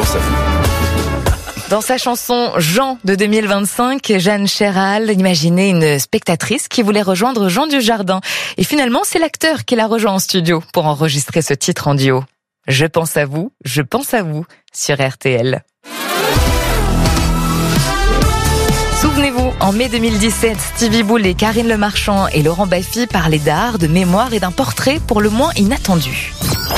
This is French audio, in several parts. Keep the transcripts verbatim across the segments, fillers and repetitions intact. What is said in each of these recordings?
pense à vous. Dans sa chanson Jean de deux mille vingt-cinq, Jeanne Chéral imaginait une spectatrice qui voulait rejoindre Jean Dujardin. Et finalement, c'est l'acteur qui l'a rejoint en studio pour enregistrer ce titre en duo. Je pense à vous, je pense à vous sur R T L. Souvenez-vous, en mai deux mille dix-sept, Stevie Boulet, Karine Le Marchand et Laurent Baffy parlaient d'art, de mémoire et d'un portrait pour le moins inattendu.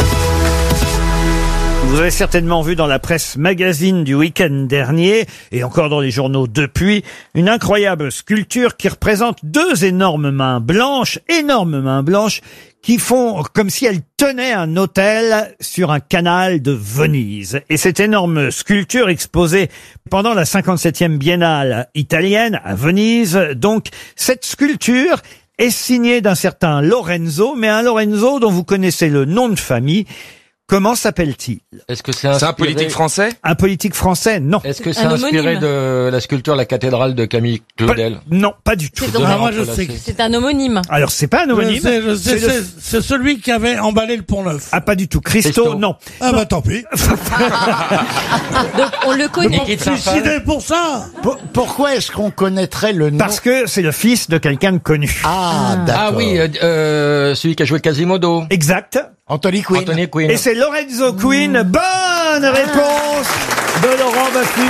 Vous avez certainement vu dans la presse magazine du week-end dernier, et encore dans les journaux depuis, une incroyable sculpture qui représente deux énormes mains blanches, énormes mains blanches, qui font comme si elles tenaient un hôtel sur un canal de Venise. Et cette énorme sculpture exposée pendant la cinquante-septième biennale italienne à Venise, donc cette sculpture est signée d'un certain Lorenzo, mais un Lorenzo dont vous connaissez le nom de famille. Comment s'appelle-t-il? Est-ce que c'est inspiré... C'est un politique français? Un politique français, non. Est-ce que c'est Un inspiré homonyme. de la sculpture La cathédrale de Camille Claudel? Pas- non, pas du tout. C'est donc- Demain, Ah, moi, on je peut sais la- que C'est un homonyme. Alors, c'est pas un homonyme. Je sais, je sais, c'est le- c'est, c'est celui qui avait emballé le Pont Neuf. Ah, pas du tout. Christo, Christo. non. Ah bah tant pis. Donc on le connaît. Nikita Suicidé pour ça. Pour- pourquoi est-ce qu'on connaîtrait le nom? Parce que c'est le fils de quelqu'un de connu. Ah, d'accord. Ah oui, euh, euh, celui qui a joué Quasimodo. Exact. Anthony Quinn. Anthony Quinn. Et c'est Lorenzo Quinn. Bonne réponse de Laurent Baffy.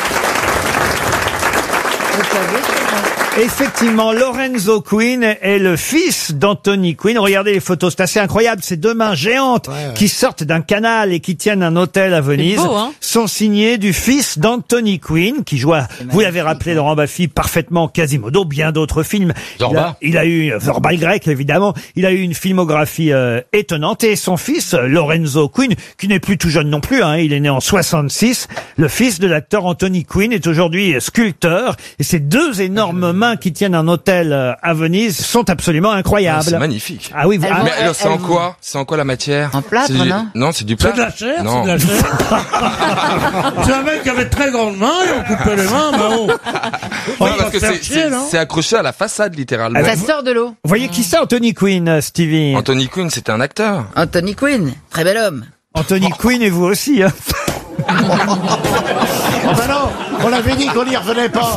Effectivement, Lorenzo Quinn est le fils d'Anthony Quinn. Regardez les photos, c'est assez incroyable. Ces deux mains géantes Ouais, ouais. qui sortent d'un canal et qui tiennent un hôtel à Venise beau, hein sont signées du fils d'Anthony Quinn, qui joue, à, vous l'avez rappelé, Laurent Baffy, parfaitement Quasimodo, bien d'autres films. Zorba. Il a, il a eu Zorba le grec, évidemment. Il a eu une filmographie euh, étonnante. Et son fils, euh, Lorenzo Quinn, qui n'est plus tout jeune non plus, hein, il est né en soixante-six, le fils de l'acteur Anthony Quinn, est aujourd'hui euh, sculpteur. Et ces deux énormes mains qui tiennent un hôtel euh, à Venise sont absolument Ah, incroyables. c'est magnifique. Ah oui, vous- ah, Mais alors, c'est en quoi? C'est en quoi la matière? En plâtre, C'est du- non Non, c'est du C'est plâtre. de la chair, Non. c'est de la chair. C'est un mec qui avait de très grandes mains, et on coupait les mains, bah oh. On Ouais, va parce pas que faire c'est- chier, c'est non? c'est accroché à la façade, littéralement. Ah, bah, vous- sort de l'eau. vous voyez qui c'est Anthony Quinn, euh, Stevie? Anthony Quinn, c'était un acteur. Anthony Quinn, très bel homme. Anthony Quinn et vous aussi. Hein. Oh ben non, on avait dit qu'on n'y revenait pas.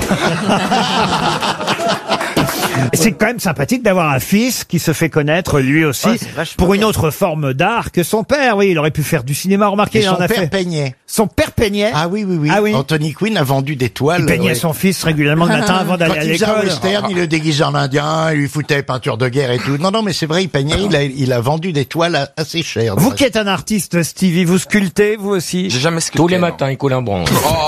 Et c'est quand même sympathique d'avoir un fils qui se fait connaître lui aussi Ouais, c'est vachement pour une bien. autre forme d'art que son père. Oui, il aurait pu faire du cinéma, remarquez, Et il son en a père fait. peignait. Son père peignait. Ah oui, oui, oui. Ah oui. Anthony Quinn a vendu des toiles. Il peignait ouais. son fils régulièrement le matin avant Quand d'aller à il faisait un l'école. western, il le déguisait en indien, il lui foutait peinture de guerre et tout. Non, non, mais c'est vrai, il peignait, il a, il a vendu des toiles a- assez chères. Vous qui êtes un artiste, Stevie, vous sculptez, vous aussi? J'ai jamais sculpté. Tous les non. matins, il coule un bronze.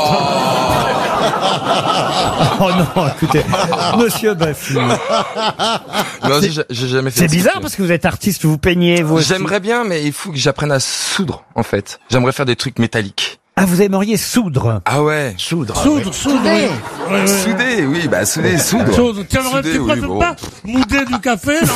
Oh non, écoutez, Monsieur Baffy. Non, j'ai j'ai jamais fait. C'est de bizarre sculpture. parce que vous êtes artiste, vous peignez, vous aussi. J'aimerais bien, mais il faut que j'apprenne à soudre, en fait. J'aimerais faire des trucs métalliques. Ah, vous aimeriez soudre? Ah ouais. Soudre. Soudre, soudre. oui. Ouais, ouais. Souder, oui, bah souder, soudre. Soudre. Tiens, Souder, tu oui, préfères bon. pas mouder du café, non?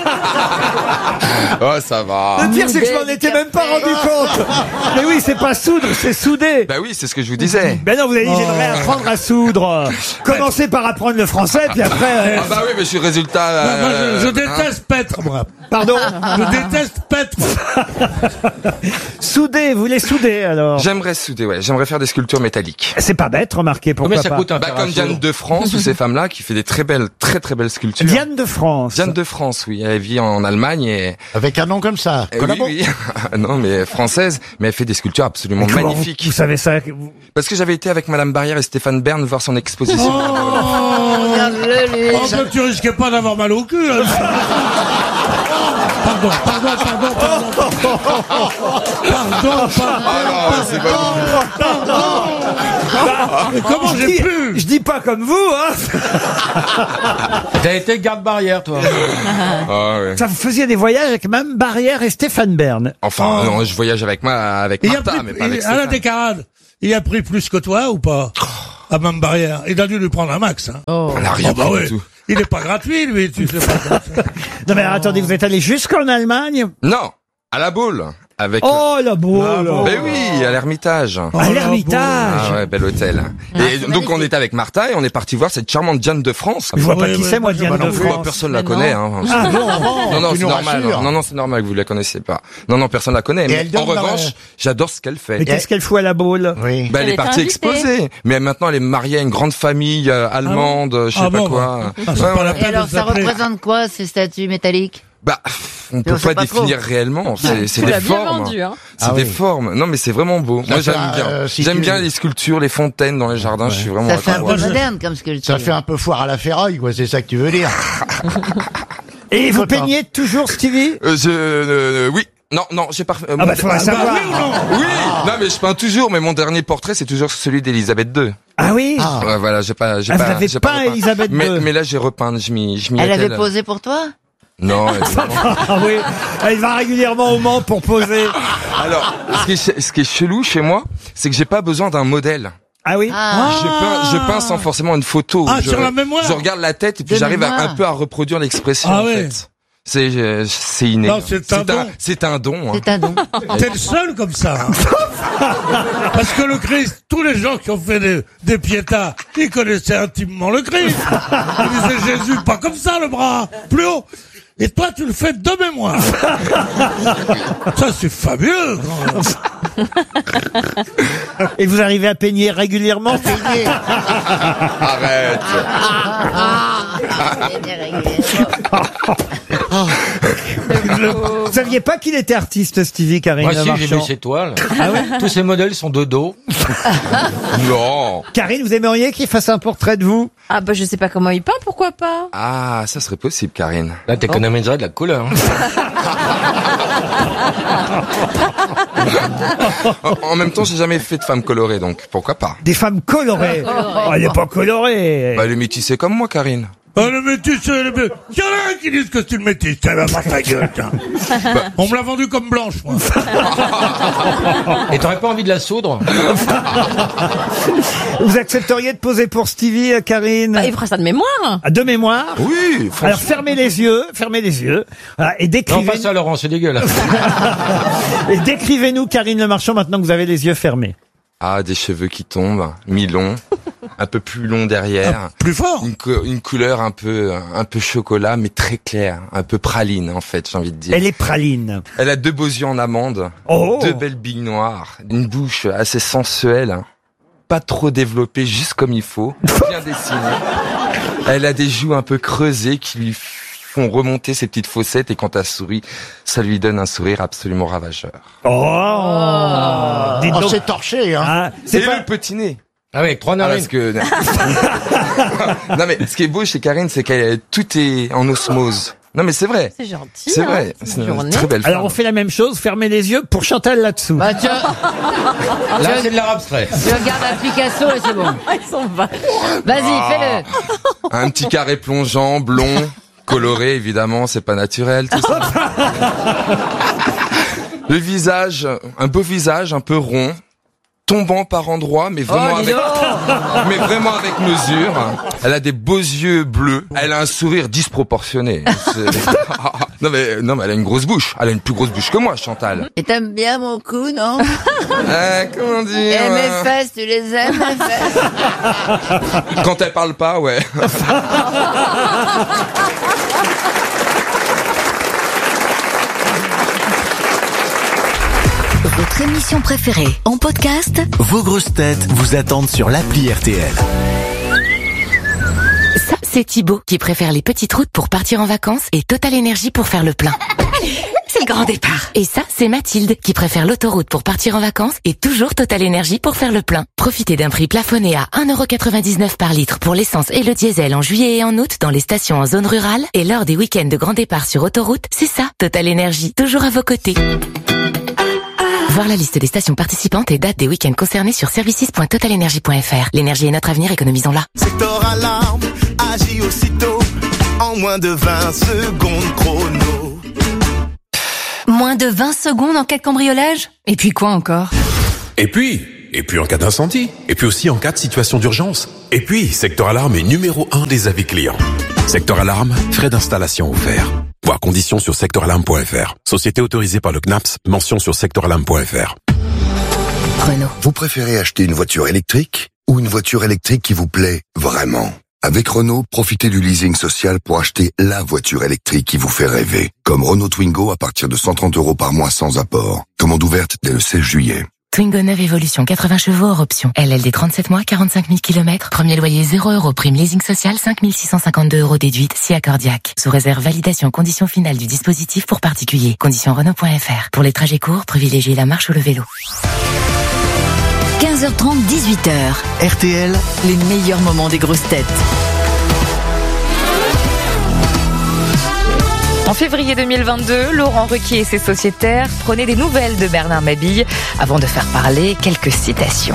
Oh, ça va. Le pire, c'est que je m'en étais même pas rendu compte. Mais oui, c'est pas soudre, c'est souder. Bah oui, c'est ce que je vous disais. Ben non, vous avez dit, j'aimerais apprendre à soudre. Commencez par apprendre le français, puis après... euh, Ah bah oui, mais je suis résultat. Moi, moi, euh, je, je hein. déteste Petre, moi. Pardon. Je déteste Petre. Souder, vous voulez souder, alors? J'aimerais souder, ouais. J'aimerais faire des sculptures métalliques. C'est pas bête, remarquez, pourquoi Combien ça pas. coûte un Bah, comme terrasso Diane de France ou ces femmes-là qui fait des très belles, très très belles sculptures. Diane de France. Diane de France, oui. Elle vit en Allemagne et, Avec un nom comme ça. et oui, Collabo. oui. Non, mais française, mais elle fait des sculptures absolument Mais comment magnifiques. Vous, vous savez ça vous- Parce que j'avais été avec Madame Barrière et Stéphane Bern voir son exposition. Regarde-le, lui. Oh, bah, tu risquais pas d'avoir mal au cul, hein. Pardon, pardon, pardon, pardon. Pardon, Ah non, c'est pas Mais comment je, j'ai dis, pu? je dis pas comme vous, hein. T'as été garde-barrière, toi. Ah ouais. Ça, vous faisiez des voyages avec Mme Barrière et Stéphane Bern. Enfin, non, je voyage avec moi, avec Il a Martha, pris, mais pas avec il- à la Stéphane. décarade, il a pris plus que toi ou pas? À même barrière. Il a dû lui prendre un max, hein. On n'a rien Oh, bah pris ouais. du tout. Il est pas gratuit, lui, tu sais pas. Non mais alors, attendez, vous êtes allé jusqu'en Allemagne? Non, à la boule. Avec. Oh, la boule. Ben oui, à l'Ermitage. À l'Ermitage. Ah ouais, bel hôtel. Et donc on était avec Martha et on est parti voir cette charmante Diane de France. Je vois pas Oui, qui oui, c'est, moi, moi, Diane Bah de non plus, France. personne la Mais connaît. non. Hein. Ah bon? Non, non, tu c'est nous normal. rassures. Non, non, c'est normal que vous la connaissez pas. Non, non, personne la connaît. Et Mais elle en donne dans revanche, la- j'adore ce qu'elle fait. Mais qu'est-ce qu'elle fout à la boule? Oui. Bah, elle Elle est était partie invitée. exposer. Mais maintenant, elle est mariée à une grande famille euh, allemande, je sais Ah pas bon, quoi. Ah, c'est Ouais, pas la ouais. Et peine alors, de ça s'appeler. représente quoi, ces statues métalliques? Bah, on peut on sait pas pas définir trop. réellement. C'est, c'est des l'as bien formes. vendu, hein. C'est Ah des oui. formes. Non, mais c'est vraiment beau. Ça Moi, fait j'aime un, bien. euh, si j'aime tu- bien les sculptures, les fontaines dans les jardins. Je suis vraiment Ça fait un accro. peu Moi, je- moderne comme sculpture. Ça fait un peu foire à la ferraille, quoi. C'est ça que tu veux dire. Et vous Copain. peignez toujours, Stevie? Euh, je, euh, oui. Non, non, j'ai pas. euh, Ah bah, faudra savoir. oui ou non? Oui. Non, mais je peins toujours. Mais mon dernier portrait, c'est toujours celui d'Élisabeth deux. Ah oui? Ah. Ouais, voilà, j'ai pas, j'ai Ah, pas. vous avez j'ai peint repeint. Élisabeth mais, deux. mais là, j'ai repeint. Je m'y, je m'y Elle avait attelle. posé pour toi? Non. évidemment. Ah oui. Elle va régulièrement au Mans pour poser. Alors, ce qui, est, ce qui est chelou chez moi, c'est que j'ai pas besoin d'un modèle. Ah oui? Ah. Je peins, je peins sans forcément une photo. Ah, je, sur la mémoire. Je regarde la tête et puis De j'arrive à, mémoire. un peu à reproduire l'expression. Ah en ouais. fait. C'est, euh, c'est inné. Non, c'est un don. C'est un don. Hein. C'est un don. T'es le seul comme ça. hein. Parce que le Christ, tous les gens qui ont fait des, des piétas, ils connaissaient intimement le Christ. Ils disaient Jésus, pas comme ça le bras, plus haut. Et toi, tu le fais de mémoire. Ça, c'est fabuleux. quand même. Et vous arrivez à peigner régulièrement? Arrête. Vous saviez pas qu'il était artiste, Stevie, Karine Moi aussi, j'ai vu Marchand? ces toiles. Tous ces modèles sont de dos. Non. Karine, vous aimeriez qu'il fasse un portrait de vous? Ah bah je sais pas comment il peint, pourquoi pas? Ah, ça serait possible, Karine. Là, t'économiserais de la couleur. hein. En, en même temps, j'ai jamais fait de femme colorée, donc pourquoi pas. Des femmes colorées. Oh, elle n'est pas colorée. Bah, le métissé comme moi, Karine. Ah, le métis, c'est le métis. Il y en a un qui disent que c'est le métis. Ça va pas ta gueule, tiens. On me l'a vendu comme blanche, moi. Et t'aurais pas envie de la soudre? Vous accepteriez de poser pour Stevie, euh, Karine? Bah, il fera ça de mémoire. Ah, de mémoire? Oui, franchement. Alors fermez les yeux, fermez les yeux, voilà, et Non, décrivez, pas ça, Laurent, c'est dégueulasse. et décrivez-nous, Karine Le Marchand, maintenant que vous avez les yeux fermés. Ah, des cheveux qui tombent, mi-longs, un peu plus longs derrière. Plus fort. Une, co- une couleur un peu, un peu chocolat, mais très claire, un peu praline en fait, j'ai envie de dire. Elle est praline. Elle a deux beaux yeux en amande, Oh. deux belles billes noires, une bouche assez sensuelle, hein. Pas trop développée, juste comme il faut, bien dessinée. Elle a des joues un peu creusées qui lui font remonter ses petites fossettes et quand elle sourit, ça lui donne un sourire absolument ravageur. Oh, Dites Oh, donc. c'est torché, hein. Ah, C'est c'est pas... le petit nez. Ah oui, avec trois Ah, narines. parce que non mais ce qui est beau chez Karine, c'est qu'elle tout est en osmose. Non mais c'est vrai. C'est gentil. C'est hein. vrai. C'est C'est une une journée. très belle Alors on femme. fait la même chose, fermez les yeux pour Chantal là-dessous. Bah, tu, Là, c'est de l'art abstrait. tu regardes un Picasso et c'est bon. Ils sont vaches. Vas-y, Ah. fais-le. Un petit carré plongeant, blond, coloré évidemment, c'est pas naturel tout ça. Le visage, un beau visage, un peu rond, tombant par endroits, mais vraiment Oh, dis avec, mais vraiment avec mesure. Elle a des beaux yeux bleus. Elle a un sourire disproportionné. C'est- non mais, non mais elle a une grosse bouche. Elle a une plus grosse bouche que moi, Chantal. Et t'aimes bien mon cou, non? Euh, comment dire Et mes euh, fesses, tu les aimes, mes fesses? Quand elle parle pas, ouais. Votre émission préférée en podcast Vos grosses têtes vous attendent sur l'appli R T L. Ça, c'est Thibaut qui préfère les petites routes pour partir en vacances et Total Énergie pour faire le plein. C'est le grand départ. Et ça, c'est Mathilde qui préfère l'autoroute pour partir en vacances et toujours Total Énergie pour faire le plein. Profitez d'un prix plafonné à un euro quatre-vingt-dix-neuf par litre pour l'essence et le diesel en juillet et en août dans les stations en zone rurale et lors des week-ends de grand départ sur autoroute. C'est ça, Total Énergie, toujours à vos côtés. Voir la liste des stations participantes et dates des week-ends concernés sur services point total énergie point f r. L'énergie est notre avenir, économisons-la. Secteur alarme, agit aussitôt, en moins de vingt secondes chrono. Moins de vingt secondes en cas de cambriolage? Et puis quoi encore? Et puis, et puis en cas d'incendie, et puis aussi en cas de situation d'urgence. Et puis, Secteur Alarme est numéro un des avis clients. Secteur Alarme, frais d'installation offerts. Voir conditions sur sectoralarme point f r. Société autorisée par le C N A P S, mention sur sectoralarme point f r. Renault. Vous préférez acheter une voiture électrique ou une voiture électrique qui vous plaît vraiment? Avec Renault, profitez du leasing social pour acheter la voiture électrique qui vous fait rêver. Comme Renault Twingo à partir de cent trente euros par mois sans apport. Commande ouverte dès le seize juillet. Twingo neuve Evolution quatre-vingts chevaux hors option. L L D trente-sept mois, quarante-cinq mille kilomètres. Premier loyer zéro euros. Prime leasing social cinq mille six cent cinquante-deux euros déduite si accordiaque. Sous réserve validation condition finale du dispositif pour particulier. Conditions Renault point f r. Pour les trajets courts, privilégiez la marche ou le vélo. quinze heures trente, dix-huit heures. R T L, les meilleurs moments des grosses têtes. En février deux mille vingt-deux, Laurent Ruquier et ses sociétaires prenaient des nouvelles de Bernard Mabille avant de faire parler quelques citations.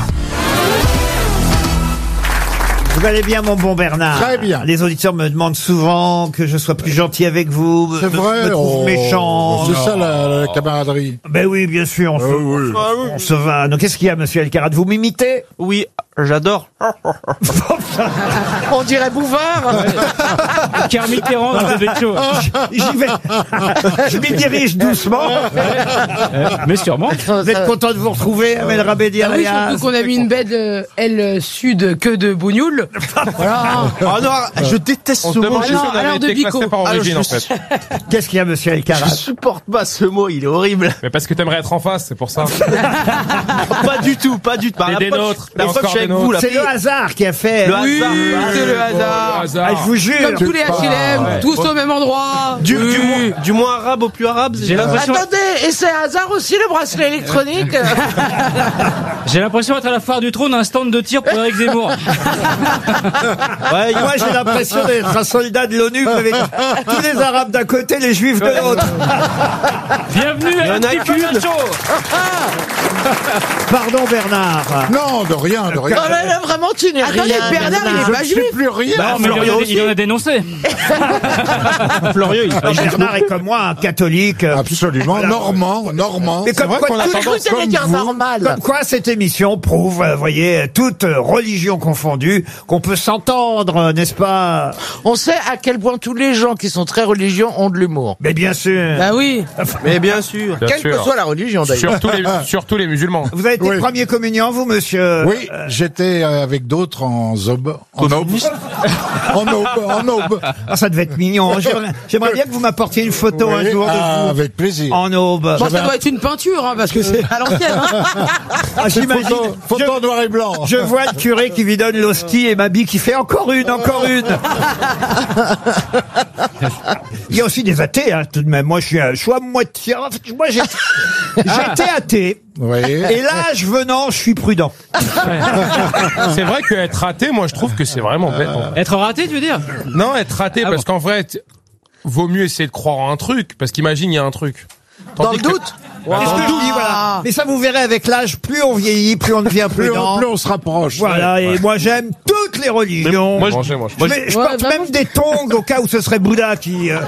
Vous allez bien, mon bon Bernard? Très bien. Les auditeurs me demandent souvent que je sois plus gentil avec vous. C'est me, vrai, me trouvent oh, méchant. c'est ça la, la camaraderie. Ben oui, bien sûr, on, se, Ah oui. on se va. Donc, qu'est-ce qu'il y a, monsieur Elkarat? Vous m'imitez? Oui, j'adore. On dirait Bouvard. Car Mitterrand dans le show. J'y vais. Je m'y dirige doucement. Mais sûrement. Vous êtes content de vous retrouver, Amel Rabedi Ah oui, Arias? surtout qu'on a mis une belle euh, aile sud que de Bougnoul. Voilà. Oh non, je déteste ce mot. si on avait été classé par origine, en fait. Qu'est-ce qu'il y a, monsieur Elkarat? Je supporte pas ce mot, il est horrible. Mais parce que t'aimerais être en face, c'est pour ça. Pas du tout, pas du tout. T'es des nôtres, t'es encore des avec vous, là. C'est le hasard qui a fait. Le Oui, hasard. c'est le hasard. hasard. Ah, je vous jure. Comme tous les H L M, Ouais. tous au même endroit. Du, Oui. du, moins, du moins arabe au plus arabe. J'ai l'impression. Attendez, et c'est hasard aussi le bracelet électronique. J'ai l'impression d'être à la foire du trône, un stand de tir pour Eric Zemmour. Ouais, moi j'ai l'impression d'être un soldat de l'ONU avec tous les Arabes d'un côté, les Juifs de l'autre. Bienvenue à la show. Pardon Bernard. Non, de rien, de rien. Non, mais là, vraiment, tu n'es rien. Attendez, Bernard, il est Je pas ne suis juif. plus rien. Bah, mais Florian il, en a, il en a dénoncé. Florian, il Et Bernard est comme moi, un catholique. euh, Absolument, Voilà. normand, normand. Mais C'est comme vrai quoi, qu'on a tout- tendance tout est comme bien vous. normal. Comme quoi cette émission prouve, vous voyez, toute religion confondue, qu'on peut s'entendre, n'est-ce pas? On sait à quel point tous les gens qui sont très religieux ont de l'humour. Mais bien sûr. Bah oui. Mais bien sûr. Bien Quelle sûr. que soit la religion d'ailleurs. Surtout les, surtout les musulmans. Vous avez été Oui. premier communiant, vous, monsieur? Oui, j'étais euh, avec d'autres en zob, en aube, en aube, en aube. Ah, ça devait être mignon. J'aimerais, j'aimerais bien que vous m'apportiez une photo un Oui, jour de ah, vous. avec plaisir. En aube. Bon, ça doit être une peinture, hein, parce que c'est à l'ancienne. Hein. Ah, j'imagine. Photo, photo en noir et blanc. Je vois le curé qui lui donne l'hostie et Mabi qui fait encore une, encore une. Il y a aussi des athées, hein, tout de même. Moi, je suis, un- je suis à moitié. Moi, j'ai- j'étais athée. Oui. Et l'âge venant, je suis prudent. C'est vrai qu'être raté, moi je trouve que c'est vraiment bête. Être raté, tu veux dire? Non, être raté, Ah parce bon. qu'en vrai, t- vaut mieux essayer de croire en un truc, parce qu'imagine, il y a un truc. Dans Tandis le que- doute. C'est ce que je dis, voilà. Mais ça, vous verrez avec l'âge, plus on vieillit, plus on devient Plus prudent. on, plus on se rapproche. Voilà, et moi j'aime toutes les religions. Moi, je, Manger, moi, je- Je, mets- je Ouais, porte bah, même moi, des tongs au cas où ce serait Bouddha qui... euh,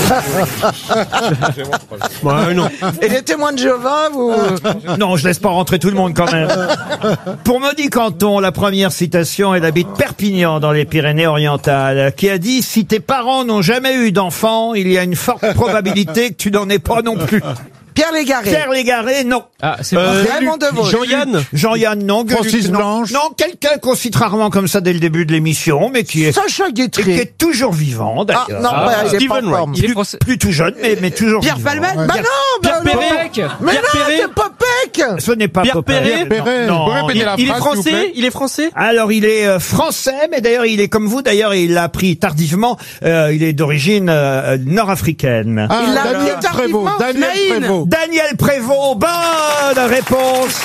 Ouais, non. Et les témoins de Jéhovah, vous. Non, je laisse pas rentrer tout le monde quand même. Pour Maudit Canton, la première citation, elle habite Perpignan dans les Pyrénées-Orientales, qui a dit « Si tes parents n'ont jamais eu d'enfant, il y a une forte probabilité que tu n'en aies pas non plus. » Pierre Légaré. Pierre Légaré, non. Ah, c'est Euh, Raymond Devos. Jean-Yann. Jean-Yann, non. Gueuluc, Francis non. Blanche. Non, quelqu'un qu'on cite rarement comme ça dès le début de l'émission, mais qui est, Sacha et qui Guitry. est toujours vivant, Ah, d'ailleurs. non, bah, il est pas Steven en Wright. forme. Il est plus, français. plus tout jeune, mais, mais toujours Pierre vivant. Palmade. Ouais. Bah non, Pierre bah non. Perret. Mais Pierre non, Perret. c'est Popek. Ce n'est pas Pierre Popper. Perret. Perret. Non. Vous pouvez répéter la Il est phrase, s'il vous français, plaît il est français. Alors il est euh, français, mais d'ailleurs il est comme vous. D'ailleurs il l'a appris tardivement. Euh, il est d'origine euh, nord-africaine. Ah, Il l'a Daniel appris Prévost. tardivement, Daniel Naïn. Prévost. Daniel Prévost, bonne réponse.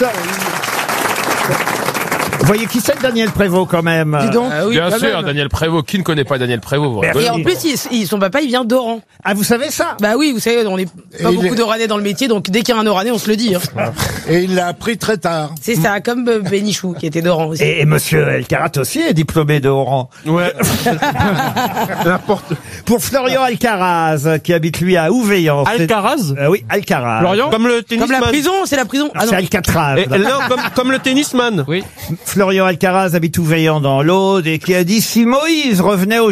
Vous voyez qui c'est Daniel Prévost quand même? Dis donc. Ah oui, Bien quand sûr, même. Daniel Prévost. Qui ne connaît pas Daniel Prévost, vous Mais rigolez Et en plus, il, il- son papa, il vient d'Oran. Ah vous savez ça? Bah oui, vous savez, on est pas Et il beaucoup est- d'Oranais dans le métier, donc dès qu'il y a un Oranais, on se le dit. Hein. Et il l'a appris très tard. C'est ça, comme euh, Bénichou, qui était d'Oran aussi. Et, et Monsieur Elkarat aussi est diplômé de Oran. Ouais. N'importe. Pour Florian Alcaraz, qui habite lui à Ouveillan. c'est- Alcaraz. Euh, oui, Alcaraz. Florian. Comme le Comme tennisman. la prison, c'est la prison. Ah C'est non. Alcatraz. Et- et non, comme, comme le tennisman. Oui. Florian Alcaraz habite Ouveillan dans l'Aude et qui a dit si Moïse revenait au